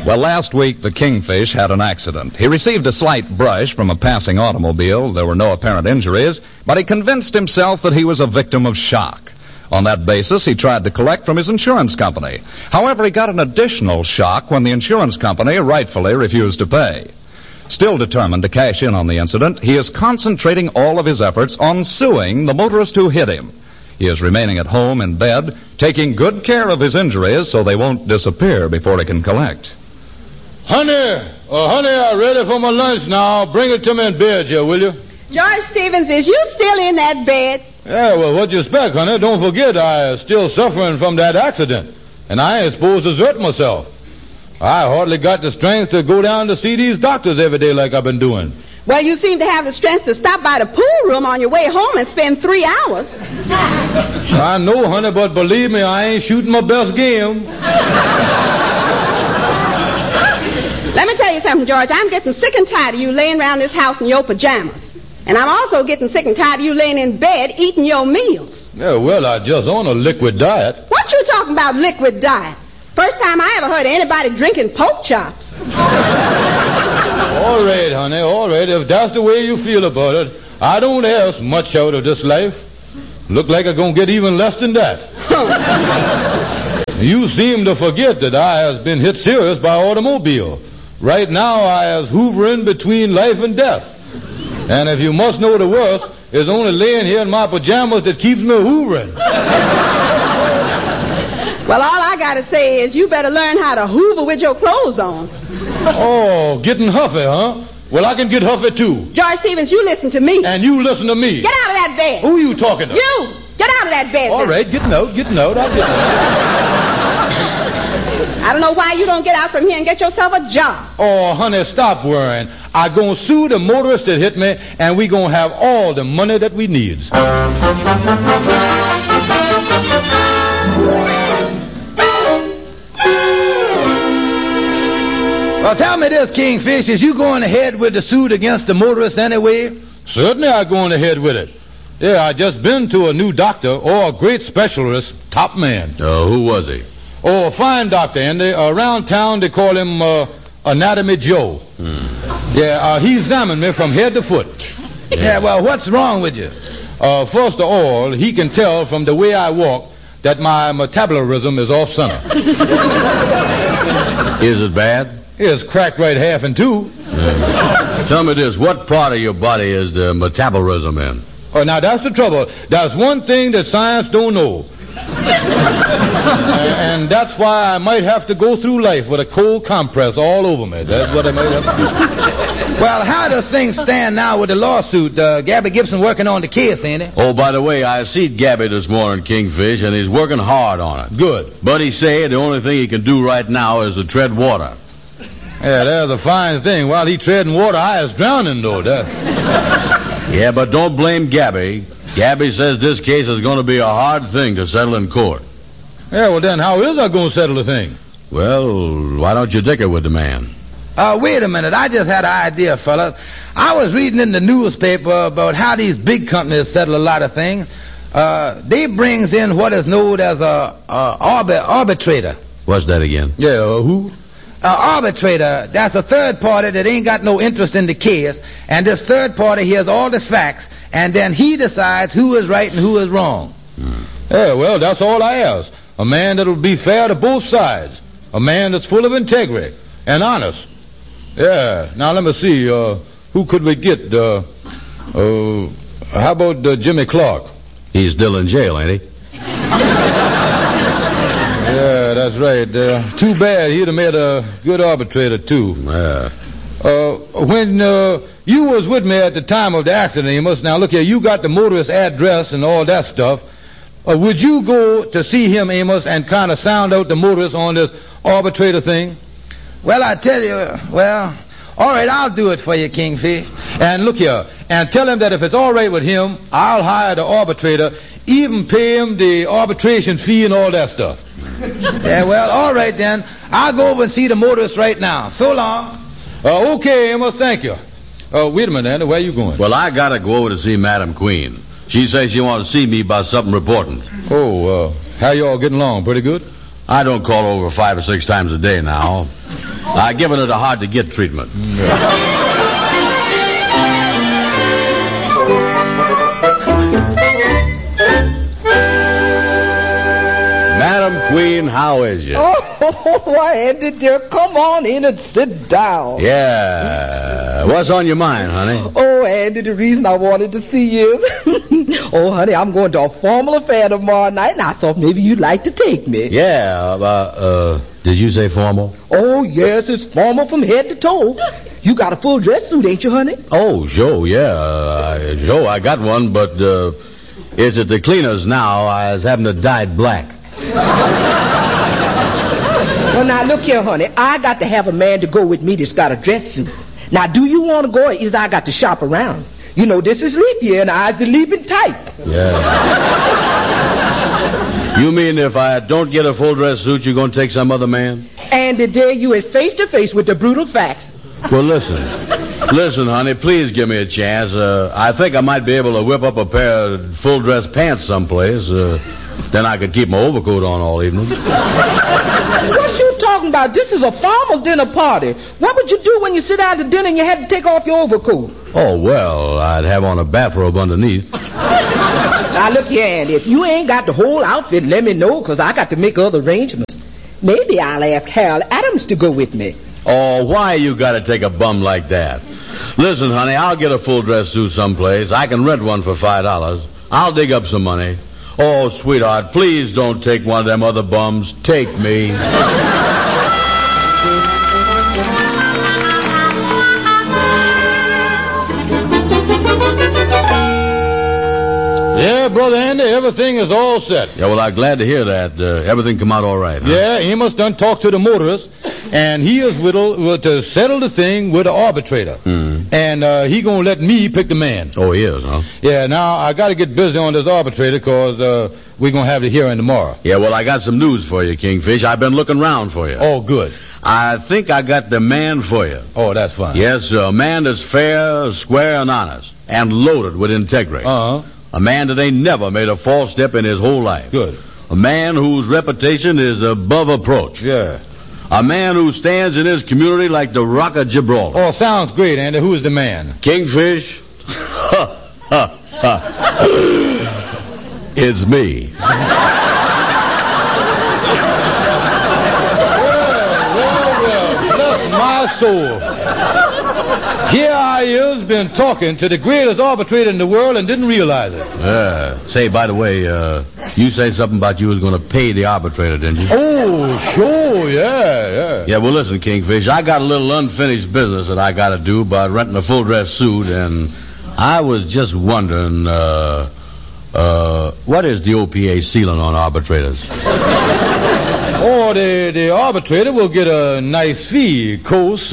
Well, last week the Kingfish had an accident. He received a slight brush from a passing automobile. There were no apparent injuries, but he convinced himself that he was a victim of shock. On that basis, he tried to collect from his insurance company. However, he got an additional shock when the insurance company rightfully refused to pay. Still determined to cash in on the incident, he is concentrating all of his efforts on suing the motorist who hit him. He is remaining at home in bed, taking good care of his injuries so they won't disappear before he can collect. Honey, I'm ready for my lunch now. Bring it to me in bed here, will you? George Stevens, is you still in that bed? Yeah, well, what you expect, honey? Don't forget I'm still suffering from that accident, and I ain't supposed to desert myself. I hardly got the strength to go down to see these doctors every day like I've been doing. Well, you seem to have the strength to stop by the pool room on your way home and spend 3 hours. I know, honey, but believe me, I ain't shooting my best game. Let me tell you something, George. I'm getting sick and tired of you laying around this house in your pajamas. And I'm also getting sick and tired of you laying in bed eating your meals. Yeah, well, I just on a liquid diet. What you talking about, liquid diet? First time I ever heard of anybody drinking pork chops. All right, honey, all right. If that's the way you feel about it, I don't ask much out of this life. Look like I'm going to get even less than that. You seem to forget that I has been hit serious by automobile. Right now, I is hoovering between life and death. And if you must know the worst, it's only laying here in my pajamas that keeps me hoovering. Well, all I got to say is you better learn how to hoover with your clothes on. Oh, getting huffy, huh? Well, I can get huffy, too. George Stevens, you listen to me. And you listen to me. Get out of that bed. Who are you talking to? You! Get out of that bed. All right, getting out. I'll get out. I don't know why you don't get out from here and get yourself a job. Oh, honey, stop worrying. I'm going to sue the motorist that hit me, and we're going to have all the money that we need. Well, tell me this, Kingfish. Is you going ahead with the suit against the motorist anyway? Certainly I'm going ahead with it. Yeah, I just been to a new doctor, or a great specialist, top man. Who was he? Oh, a fine doctor, Andy. Around town they call him Anatomy Joe. Yeah, he examined me from head to foot. Yeah, well, what's wrong with you? First of all, he can tell from the way I walk that my metabolism is off center. Is it bad? It's cracked right half in two. Tell me this, what part of your body is the metabolism in? Oh, now that's the trouble. That's one thing that science don't know. And that's why I might have to go through life with a cold compress all over me. That's what I might have to do. Well, how does things stand now with the lawsuit? Gabby Gibson working on the case, ain't he? Oh, by the way, I seen Gabby this morning, Kingfish, and he's working hard on it. Good. But he said the only thing he can do right now is to tread water. Yeah, that's a fine thing. While he treading water, I is drowning, though. Yeah, but don't blame Gabby. Gabby says this case is going to be a hard thing to settle in court. Yeah, well, then how is I going to settle the thing? Well, why don't you dicker with the man? Wait a minute. I just had an idea, fellas. I was reading in the newspaper about how these big companies settle a lot of things. They brings in what is known as a arbitrator. What's that again? Yeah, who? Arbitrator, that's a third party that ain't got no interest in the case, and this third party hears all the facts, and then he decides who is right and who is wrong. Yeah, well, that's all I ask. A man that'll be fair to both sides. A man that's full of integrity and honest. Yeah, now let me see, who could we get? How about Jimmy Clark? He's still in jail, ain't he? Yeah, that's right. Too bad. He'd have made a good arbitrator, too. Yeah. When you was with me at the time of the accident, Amos, now look here, you got the motorist's address and all that stuff. Would you go to see him, Amos, and kind of sound out the motorist on this arbitrator thing? Well, I tell you, all right, I'll do it for you, Kingfish. And look here, and tell him that if it's all right with him, I'll hire the arbitrator, even pay him the arbitration fee and all that stuff. Yeah, well, all right then. I'll go over and see the motorist right now. So long. Okay, Amos, thank you. Wait a minute, Andy, where are you going? Well, I got to go over to see Madam Queen. She says she wants to see me about something important. Oh, how you all getting along? Pretty good? I don't call over 5 or 6 times a day now. I've given it a hard-to-get treatment. Madam Queen, how is you? Oh, why, Andy, dear, come on in and sit down. Yeah. What's on your mind, honey? Oh, Andy, the reason I wanted to see you is, oh, honey, I'm going to a formal affair tomorrow night, and I thought maybe you'd like to take me. Yeah, did you say formal? Oh, yes, it's formal from head to toe. You got a full dress suit, ain't you, honey? Oh, Joe, yeah. Joe, I got one, but it's at the cleaners now. I was having it dyed black. Well, now, look here, honey. I got to have a man to go with me that's got a dress suit. Now, do you want to go, or is I got to shop around? You know, this is leap year, and I's the leaping type. Yeah. You mean if I don't get a full dress suit, you're going to take some other man? And today you is face to face with the brutal facts. Well, listen, honey, please give me a chance. I think I might be able to whip up a pair of full dress pants someplace. Then I could keep my overcoat on all evening. What you talking about? This is a formal dinner party. What would you do when you sit down to dinner and you had to take off your overcoat? Oh, well, I'd have on a bathrobe underneath. Now, look here, Andy. If you ain't got the whole outfit, let me know, because I got to make other arrangements. Maybe I'll ask Harold Adams to go with me. Oh, why you got to take a bum like that? Listen, honey, I'll get a full dress suit someplace. I can rent one for $5. I'll dig up some money. Oh, sweetheart, please don't take one of them other bums. Take me. Yeah, Brother Andy, everything is all set. Yeah, well, I'm glad to hear that. Everything come out all right, huh? Yeah, Amos done talked to the motorist, and he is to settle the thing with the arbitrator. And he gonna let me pick the man. Oh, he is, huh? Yeah, now I gotta get busy on this arbitrator, because we're gonna have the hearing tomorrow. Yeah, well, I got some news for you, Kingfish. I've been looking around for you. Oh, good. I think I got the man for you. Oh, that's fine. Yes, a man that's fair, square, and honest, and loaded with integrity. Uh-huh. A man that ain't never made a false step in his whole life. Good. A man whose reputation is above approach. Yeah. A man who stands in his community like the Rock of Gibraltar. Oh, sounds great, Andy. Who's the man? Kingfish? It's me. Well, bless my soul. Here I is, been talking to the greatest arbitrator in the world and didn't realize it. Say, by the way, you said something about you was going to pay the arbitrator, didn't you? Oh, sure, yeah. Yeah, well, listen, Kingfish, I got a little unfinished business that I got to do about renting a full-dress suit, and I was just wondering, what is the OPA ceiling on arbitrators? Oh, the arbitrator will get a nice fee, of course.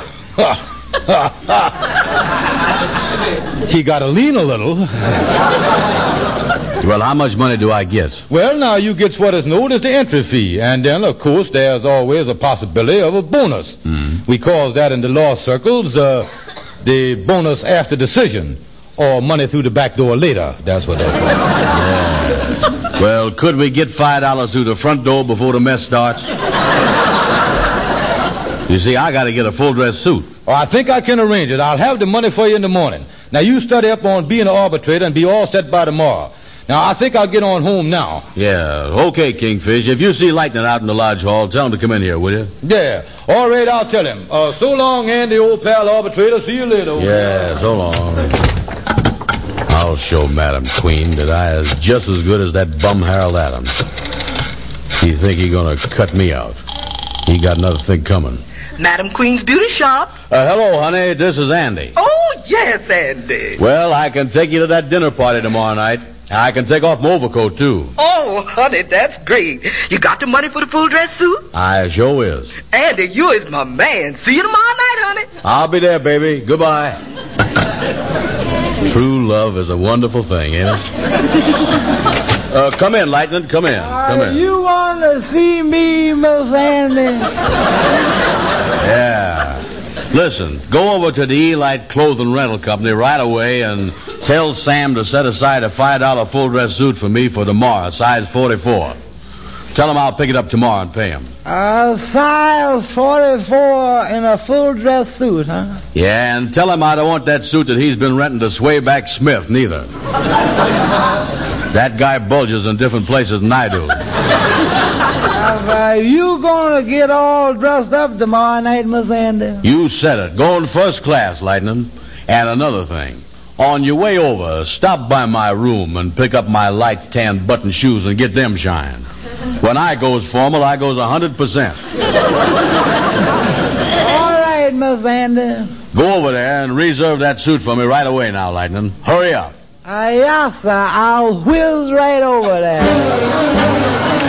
He got to lean a little. Well, how much money do I get? Well, now you get what is known as the entry fee, and then, of course, there's always a possibility of a bonus. We call that in the law circles the bonus after decision, or money through the back door later. That's what that's called. Yeah. Well, could we get $5 through the front door before the mess starts? You see, I got to get a full-dress suit. Oh, I think I can arrange it. I'll have the money for you in the morning. Now, you study up on being an arbitrator and be all set by tomorrow. Now, I think I'll get on home now. Yeah, okay, Kingfish. If you see Lightning out in the lodge hall, tell him to come in here, will you? Yeah. All right, I'll tell him. So long, Andy, old pal arbitrator. See you later. Yeah, so long. I'll show Madam Queen that I is just as good as that bum Harold Adams. He think he gonna cut me out. He got another thing coming. Madam Queen's Beauty Shop. Hello, honey. This is Andy. Oh, yes, Andy. Well, I can take you to that dinner party tomorrow night. I can take off my overcoat, too. Oh, honey, that's great. You got the money for the full dress suit? I sure is. Andy, you is my man. See you tomorrow night, honey. I'll be there, baby. Goodbye. True love is a wonderful thing, ain't it? Come in, Lightning. Come in. Come in. You want to see me, Miss Andy? Yeah. Listen, go over to the Elite Clothing Rental Company right away and tell Sam to set aside a $5 full-dress suit for me for tomorrow, size 44. Tell him I'll pick it up tomorrow and pay him. Size 44 in a full-dress suit, huh? Yeah, and tell him I don't want that suit that he's been renting to Swayback Smith, neither. That guy bulges in different places than I do. You gonna get all dressed up tomorrow night, Miss Andy? You said it. Going first class, Lightning. And another thing. On your way over, stop by my room and pick up my light tan button shoes and get them shined. When I goes formal, I goes 100%. All right, Miss Andy. Go over there and reserve that suit for me right away now, Lightning. Hurry up. Yes, sir. I'll whiz right over there.